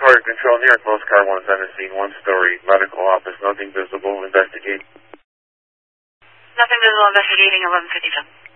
Carter Control, New York Coast Car 117, one-story medical office, nothing visible, investigate. Nothing visible, investigating 1157.